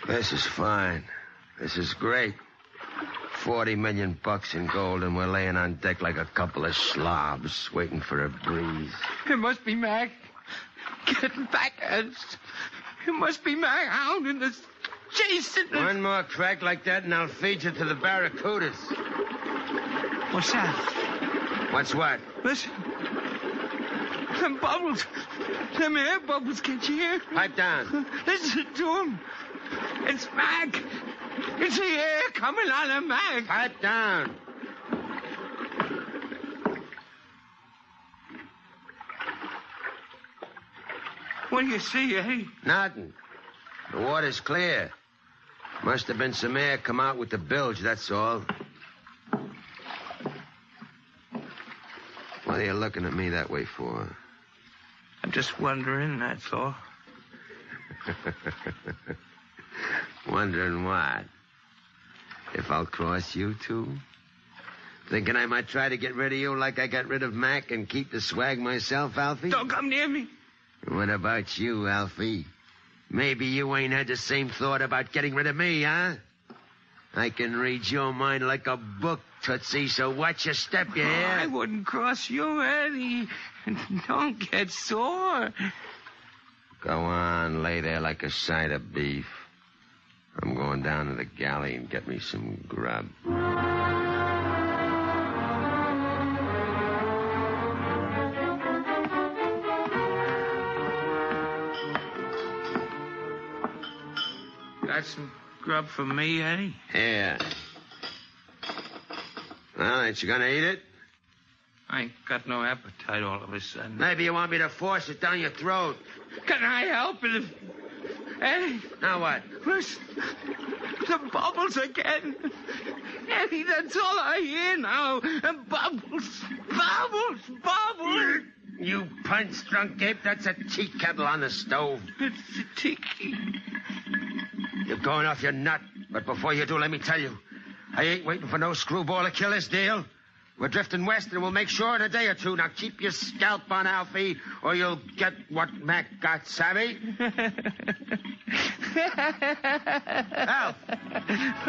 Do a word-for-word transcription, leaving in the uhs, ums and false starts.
This is fine. This is great. Forty million bucks in gold, and we're laying on deck like a couple of slobs, waiting for a breeze. It must be Mac. Getting back at us. It must be Mac hounding us, chasing us. One more crack like that, and I'll feed you to the barracudas. What's that? What's what? Listen. Them bubbles. Them air bubbles, can't you hear? Pipe down. Listen to him. It's Mac. It's the air coming out of Mac. Pipe down. What do you see, eh? Nothing. The water's clear. Must have been some air come out with the bilge, that's all. What are you looking at me that way for? I'm just wondering, that's all. Wondering what? If I'll cross you two? Thinking I might try to get rid of you like I got rid of Mac and keep the swag myself, Alfie? Don't come near me. What about you, Alfie? Maybe you ain't had the same thought about getting rid of me, huh? I can read your mind like a book, Tootsie, so watch your step, you hear? Oh, I wouldn't cross you, Eddie. Don't get sore. Go on, lay there like a side of beef. I'm going down to the galley and get me some grub. Got some grub for me, Eddie? Here. Well, ain't you gonna eat it? I ain't got no appetite all of a sudden. Maybe you want me to force it down your throat. Can I help it if... Eddie. Now what? Listen. The bubbles again. Eddie, that's all I hear now. And bubbles. Bubbles. Bubbles. You punch-drunk ape, that's a tea kettle on the stove. It's a tiki. You're going off your nut. But before you do, let me tell you. I ain't waiting for no screwball to kill this deal. We're drifting west, and we'll make sure in a day or two. Now keep your scalp on, Alfie, or you'll get what Mac got, savvy? Alf!